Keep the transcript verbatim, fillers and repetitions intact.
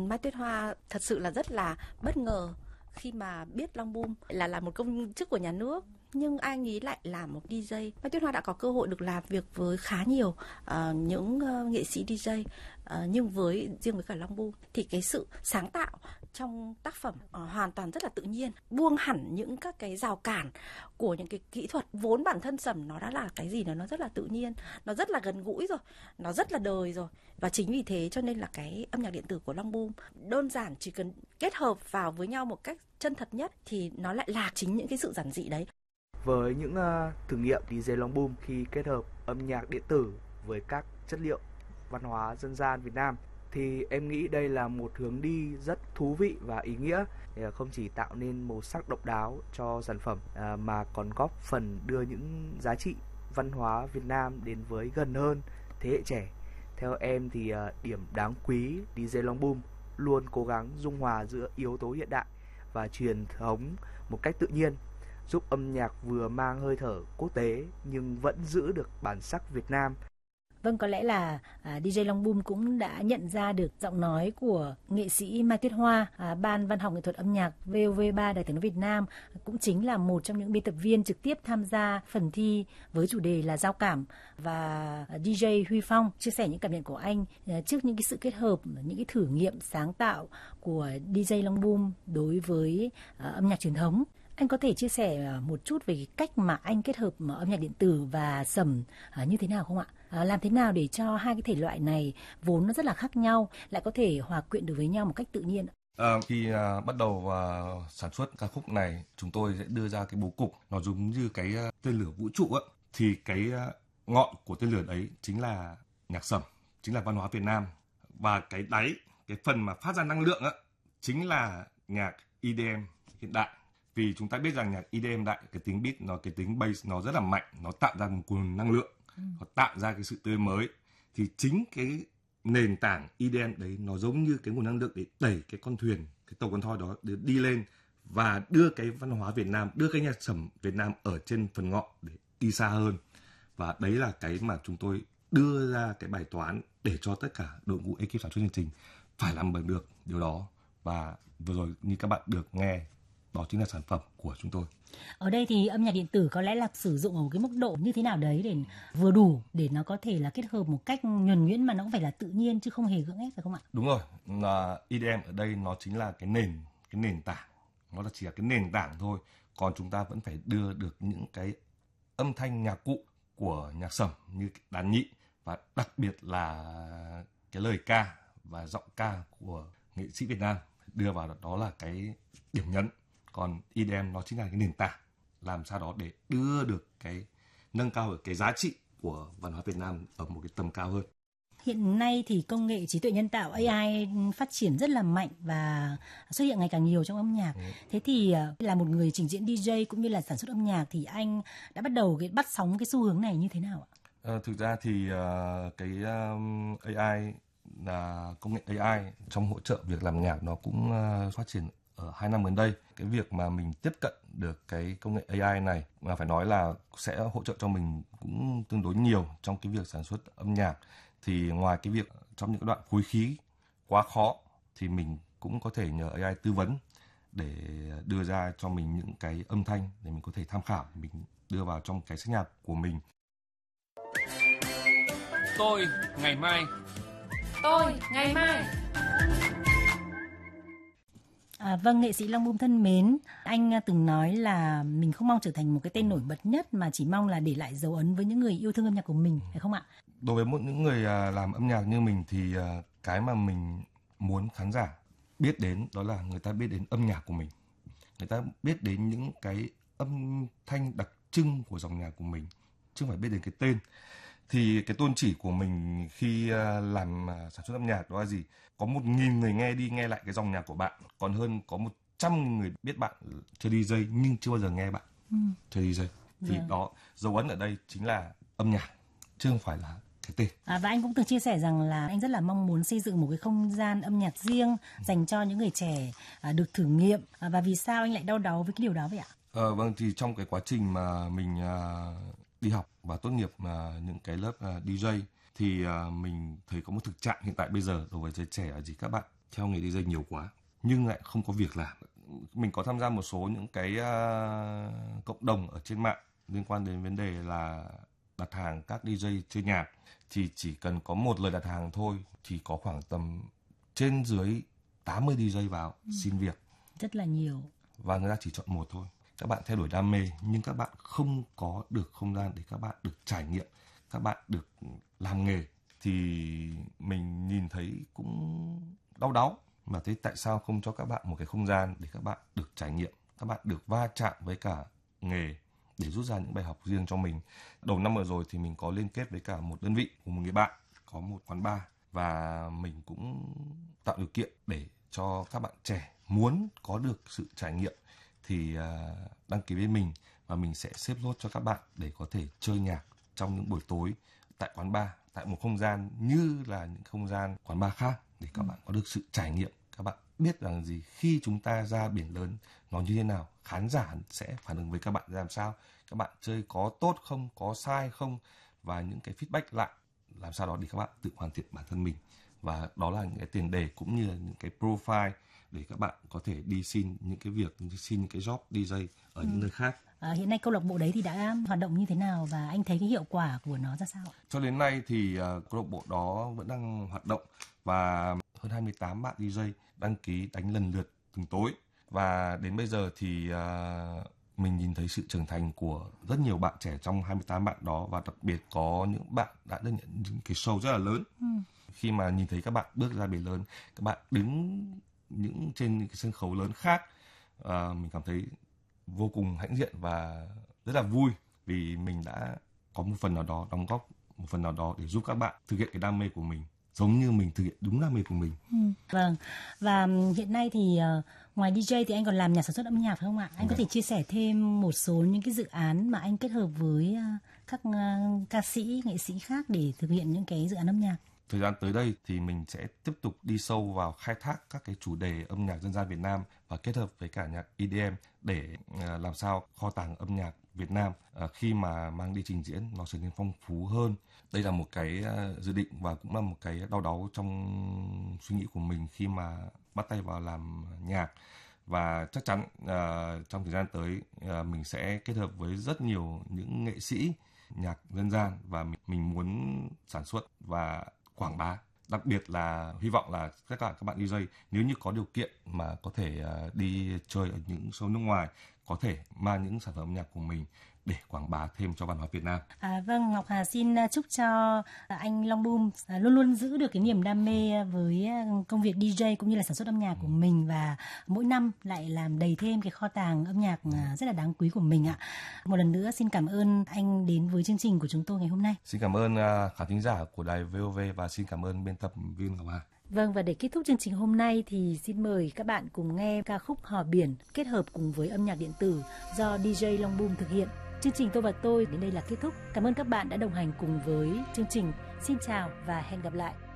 Mai Tuyết Hoa thật sự là rất là bất ngờ khi mà biết Long Boom là là một công chức của nhà nước, nhưng anh ấy lại là một đi giây. Mai Tuyết Hoa đã có cơ hội được làm việc với khá nhiều uh, những uh, nghệ sĩ đi giây, uh, nhưng với riêng với cả Long Boom thì cái sự sáng tạo trong tác phẩm uh, hoàn toàn rất là tự nhiên, buông hẳn những các cái rào cản của những cái kỹ thuật vốn bản thân Sẩm nó đã là cái gì đó nó rất là tự nhiên, nó rất là gần gũi rồi, nó rất là đời rồi. Và chính vì thế cho nên là cái âm nhạc điện tử của Long Boom đơn giản chỉ cần kết hợp vào với nhau một cách chân thật nhất thì nó lại là chính những cái sự giản dị đấy. Với những uh, thử nghiệm đi giây Long Boom khi kết hợp âm nhạc điện tử với các chất liệu văn hóa dân gian Việt Nam thì em nghĩ đây là một hướng đi rất thú vị và ý nghĩa, không chỉ tạo nên màu sắc độc đáo cho sản phẩm uh, mà còn góp phần đưa những giá trị văn hóa Việt Nam đến với gần hơn thế hệ trẻ. Theo em thì uh, điểm đáng quý đi giây Long Boom luôn cố gắng dung hòa giữa yếu tố hiện đại và truyền thống một cách tự nhiên, giúp âm nhạc vừa mang hơi thở quốc tế nhưng vẫn giữ được bản sắc Việt Nam. Vâng, có lẽ là à, đi giây Long Boom cũng đã nhận ra được giọng nói của nghệ sĩ Mai Tuyết Hoa. à, Ban Văn học nghệ thuật âm nhạc vê o vê ba Đài Tiếng nói Việt Nam cũng chính là một trong những biên tập viên trực tiếp tham gia phần thi với chủ đề là giao cảm. Và đi giây Huy Phong chia sẻ những cảm nhận của anh à, trước những cái sự kết hợp, những cái thử nghiệm sáng tạo của đi giây Long Boom đối với à, âm nhạc truyền thống. Anh có thể chia sẻ một chút về cái cách mà anh kết hợp âm nhạc điện tử và Sẩm như thế nào không ạ? À, làm thế nào để cho hai cái thể loại này vốn nó rất là khác nhau lại có thể hòa quyện được với nhau một cách tự nhiên? À, khi à, bắt đầu à, sản xuất ca khúc này, chúng tôi sẽ đưa ra cái bố cục nó giống như cái à, tên lửa vũ trụ á, thì cái à, ngọn của tên lửa đấy chính là nhạc Sẩm, chính là văn hóa Việt Nam, và cái đáy, cái phần mà phát ra năng lượng á, chính là nhạc i đi em hiện đại. Vì chúng ta biết rằng nhạc i đi em đại, cái tính beat, nó cái tính bass nó rất là mạnh, nó tạo ra một nguồn năng lượng, ừ. nó tạo ra cái sự tươi mới. Thì chính cái nền tảng i đi em đấy nó giống như cái nguồn năng lượng để đẩy cái con thuyền, cái tàu con thoi đó để đi lên và đưa cái văn hóa Việt Nam, đưa cái nhạc Sẩm Việt Nam ở trên phần ngọn để đi xa hơn. Và đấy là cái mà chúng tôi đưa ra cái bài toán để cho tất cả đội ngũ ekip sản xuất chương trình phải làm bằng được điều đó. Và vừa rồi như các bạn được nghe, đó chính là sản phẩm của chúng tôi. Ở đây thì âm nhạc điện tử có lẽ là sử dụng ở một cái mức độ như thế nào đấy để vừa đủ để nó có thể là kết hợp một cách nhuần nhuyễn mà nó cũng phải là tự nhiên chứ không hề gượng ép, phải không ạ? Đúng rồi, là i đi em ở đây nó chính là cái nền, cái nền tảng, nó là chỉ là cái nền tảng thôi. Còn chúng ta vẫn phải đưa được những cái âm thanh nhạc cụ của nhạc Sẩm như đàn nhị, và đặc biệt là cái lời ca và giọng ca của nghệ sĩ Việt Nam đưa vào, đó là cái điểm nhấn. Còn i đi em nó chính là cái nền tảng, làm sao đó để đưa được cái nâng cao được cái giá trị của văn hóa Việt Nam ở một cái tầm cao hơn. Hiện nay thì công nghệ trí tuệ nhân tạo a i phát triển rất là mạnh và xuất hiện ngày càng nhiều trong âm nhạc. Ừ. Thế thì là một người trình diễn đi giây cũng như là sản xuất âm nhạc thì anh đã bắt đầu cái bắt sóng cái xu hướng này như thế nào ạ? À, thực ra thì uh, cái um, a i là công nghệ a i trong hỗ trợ việc làm nhạc nó cũng uh, phát triển ở hai năm gần đây. Cái việc mà mình tiếp cận được cái công nghệ a i này mà phải nói là sẽ hỗ trợ cho mình cũng tương đối nhiều trong cái việc sản xuất âm nhạc. Thì ngoài cái việc trong những đoạn phối khí quá khó thì mình cũng có thể nhờ a i tư vấn để đưa ra cho mình những cái âm thanh để mình có thể tham khảo, mình đưa vào trong cái sách nhạc của mình. Tôi ngày mai. Tôi ngày mai. À, vâng, nghệ sĩ Long Boom thân mến, anh từng nói là mình không mong trở thành một cái tên nổi bật nhất mà chỉ mong là để lại dấu ấn với những người yêu thương âm nhạc của mình, phải không ạ? Đối với một những người làm âm nhạc như mình thì cái mà mình muốn khán giả biết đến đó là người ta biết đến âm nhạc của mình, người ta biết đến những cái âm thanh đặc trưng của dòng nhạc của mình, chứ không phải biết đến cái tên. Thì cái tôn chỉ của mình khi làm sản xuất âm nhạc đó là gì? Có một nghìn người nghe đi nghe lại cái dòng nhạc của bạn, còn hơn có một trăm người biết bạn chơi đi giây nhưng chưa bao giờ nghe bạn ừ. chơi đi giây. Thì yeah. đó, dấu ấn ở đây chính là âm nhạc, chứ không phải là cái tên. À, và anh cũng từng chia sẻ rằng là anh rất là mong muốn xây dựng một cái không gian âm nhạc riêng dành cho những người trẻ à, được thử nghiệm. À, và vì sao anh lại đau đáu với cái điều đó vậy ạ? Ờ, vâng, thì trong cái quá trình mà mình à, đi học và tốt nghiệp à, những cái lớp à, đi giây thì à, mình thấy có một thực trạng hiện tại bây giờ đối với giới trẻ là gì các bạn theo nghề đi jay nhiều quá nhưng lại không có việc làm. Mình có tham gia một số những cái uh, cộng đồng ở trên mạng liên quan đến vấn đề là đặt hàng các đi jay chơi nhạc, thì chỉ cần có một lời đặt hàng thôi thì có khoảng tầm trên dưới tám mươi đi jay vào ừ. xin việc. Rất là nhiều. Và người ta chỉ chọn một thôi. Các bạn theo đuổi đam mê nhưng các bạn không có được không gian để các bạn được trải nghiệm, các bạn được làm nghề, thì mình nhìn thấy cũng đau đáu. Mà thế tại sao không cho các bạn một cái không gian để các bạn được trải nghiệm, các bạn được va chạm với cả nghề để rút ra những bài học riêng cho mình. Đầu năm vừa rồi thì mình có liên kết với cả một đơn vị của một người bạn có một quán bar, và mình cũng tạo điều kiện để cho các bạn trẻ muốn có được sự trải nghiệm thì đăng ký với mình, và mình sẽ xếp lốt cho các bạn để có thể chơi nhạc trong những buổi tối tại quán bar, tại một không gian như là những không gian quán bar khác, để các ừ. bạn có được sự trải nghiệm. Các bạn biết rằng gì khi chúng ta ra biển lớn nó như thế nào, khán giả sẽ phản ứng với các bạn ra làm sao, các bạn chơi có tốt không, có sai không, và những cái feedback lại làm sao đó để các bạn tự hoàn thiện bản thân mình. Và đó là những cái tiền đề cũng như là những cái profile để các bạn có thể đi xin những cái việc, xin những cái job đi jay ở ừ. những nơi khác. À, hiện nay câu lạc bộ đấy thì đã hoạt động như thế nào và anh thấy cái hiệu quả của nó ra sao? Cho đến nay thì uh, câu lạc bộ đó vẫn đang hoạt động và hơn hai mươi tám bạn đi jay đăng ký đánh lần lượt từng tối. Và đến bây giờ thì uh, mình nhìn thấy sự trưởng thành của rất nhiều bạn trẻ trong hai mươi tám bạn đó, và đặc biệt có những bạn đã được nhận những cái show rất là lớn. Ừ. Khi mà nhìn thấy các bạn bước ra biển lớn, các bạn đứng những trên những cái sân khấu lớn khác, uh, mình cảm thấy vô cùng hãnh diện và rất là vui vì mình đã có một phần nào đó đóng góp một phần nào đó để giúp các bạn thực hiện cái đam mê của mình giống như mình thực hiện đúng đam mê của mình. Ừ, vâng. Và hiện nay thì uh, ngoài đi jay thì anh còn làm nhà sản xuất âm nhạc phải không ạ? Anh ừ. có thể chia sẻ thêm một số những cái dự án mà anh kết hợp với uh, các uh, ca sĩ, nghệ sĩ khác để thực hiện những cái dự án âm nhạc. Thời gian tới đây thì mình sẽ tiếp tục đi sâu vào khai thác các cái chủ đề âm nhạc dân gian Việt Nam và kết hợp với cả nhạc e đê em để uh, làm sao kho tàng âm nhạc Việt Nam uh, khi mà mang đi trình diễn nó trở nên phong phú hơn. Đây là một cái uh, dự định và cũng là một cái đau đáu trong suy nghĩ của mình khi mà bắt tay vào làm nhạc. Và chắc chắn uh, trong thời gian tới uh, mình sẽ kết hợp với rất nhiều những nghệ sĩ nhạc dân gian, và mình, mình muốn sản xuất và quảng bá. Đặc biệt là hy vọng là tất cả các bạn đi jay nếu như có điều kiện mà có thể uh, đi chơi ở những show nước ngoài, có thể mang những sản phẩm âm nhạc của mình để quảng bá thêm cho văn hóa Việt Nam. À, vâng, Ngọc Hà xin chúc cho anh Long Boom luôn luôn giữ được cái niềm đam mê với công việc đi jay cũng như là sản xuất âm nhạc của mình, và mỗi năm lại làm đầy thêm cái kho tàng âm nhạc rất là đáng quý của mình ạ. Một lần nữa xin cảm ơn anh đến với chương trình của chúng tôi ngày hôm nay. Xin cảm ơn khán thính giả của đài vê o vê và xin cảm ơn biên tập viên Ngọc Hà. Vâng, và để kết thúc chương trình hôm nay thì xin mời các bạn cùng nghe ca khúc Hò Biển kết hợp cùng với âm nhạc điện tử do đi jay Long Boom thực hiện. Chương trình Tôi và Tôi đến đây là kết thúc. Cảm ơn các bạn đã đồng hành cùng với chương trình. Xin chào và hẹn gặp lại.